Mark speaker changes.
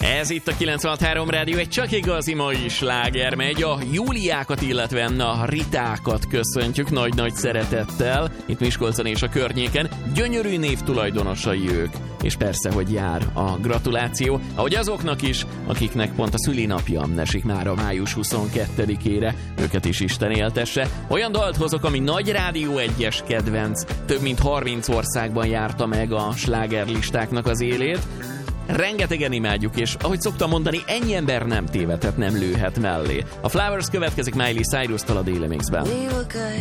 Speaker 1: Ez itt a 96.3 Rádió, egy csak igazi mai sláger megy. A Júliákat, illetve a Ritákat köszöntjük nagy-nagy szeretettel itt Miskolcon és a környéken. Gyönyörű név tulajdonosai ők, és persze, hogy jár a gratuláció, ahogy azoknak is, akiknek pont a szülinapja esik már a május 22-ére, őket is Isten éltesse. Olyan dalt hozok, ami nagy Rádió 1-es kedvenc, több mint 30 országban járta meg a slágerlistáknak az élét. Rengetegen imádjuk, és ahogy szoktam mondani, ennyi ember nem tévedhet, nem lőhet mellé. A Flowers következik Miley Cyrus-tal a Daily Mixben.